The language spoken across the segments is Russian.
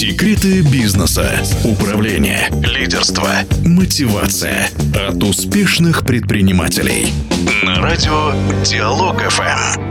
Секреты бизнеса, управления, лидерства, мотивация от успешных предпринимателей. На радио Диалог ФМ.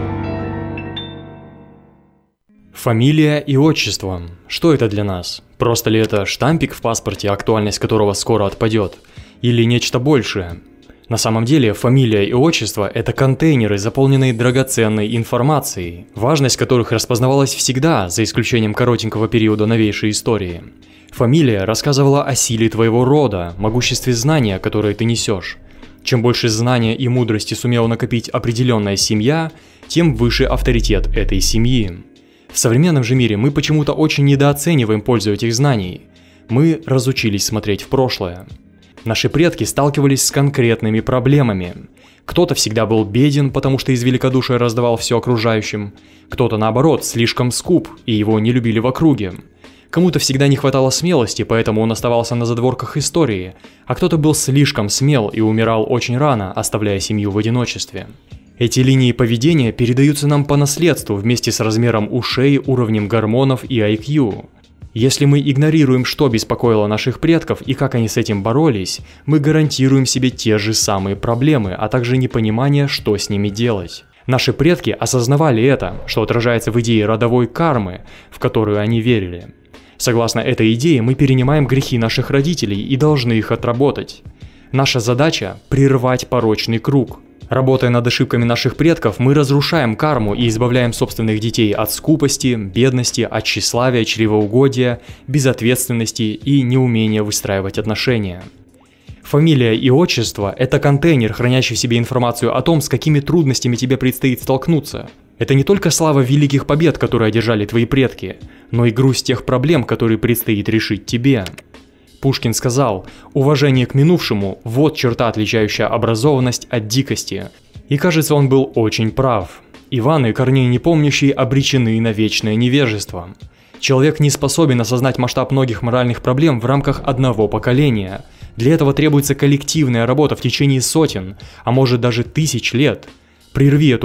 Фамилия и отчество. Что это для нас? Просто ли это штампик в паспорте, актуальность которого скоро отпадет? Или нечто большее? На самом деле, фамилия и отчество – это контейнеры, заполненные драгоценной информацией, важность которых распознавалась всегда, за исключением коротенького периода новейшей истории. Фамилия рассказывала о силе твоего рода, могуществе знания, которое ты несешь. Чем больше знания и мудрости сумела накопить определенная семья, тем выше авторитет этой семьи. В современном же мире мы почему-то очень недооцениваем пользу этих знаний. Мы разучились смотреть в прошлое. Наши предки сталкивались с конкретными проблемами. Кто-то всегда был беден, потому что из великодушия раздавал все окружающим. Кто-то, наоборот, слишком скуп, и его не любили в округе. Кому-то всегда не хватало смелости, поэтому он оставался на задворках истории, а кто-то был слишком смел и умирал очень рано, оставляя семью в одиночестве. Эти линии поведения передаются нам по наследству вместе с размером ушей, уровнем гормонов и IQ. Если мы игнорируем, что беспокоило наших предков и как они с этим боролись, мы гарантируем себе те же самые проблемы, а также непонимание, что с ними делать. Наши предки осознавали это, что отражается в идее родовой кармы, в которую они верили. Согласно этой идее, мы перенимаем грехи наших родителей и должны их отработать. Наша задача – прервать порочный круг. Работая над ошибками наших предков, мы разрушаем карму и избавляем собственных детей от скупости, бедности, от тщеславия, чревоугодия, безответственности и неумения выстраивать отношения. Фамилия и отчество – это контейнер, хранящий в себе информацию о том, с какими трудностями тебе предстоит столкнуться. Это не только слава великих побед, которые одержали твои предки, но и груз тех проблем, которые предстоит решить тебе. Пушкин сказал: «Уважение к минувшему – вот черта, отличающая образованность от дикости». И кажется, он был очень прав. Иван и Корней непомнящие обречены на вечное невежество. Человек не способен осознать масштаб многих моральных проблем в рамках одного поколения. Для этого требуется коллективная работа в течение сотен, а может даже тысяч лет. Прерви эту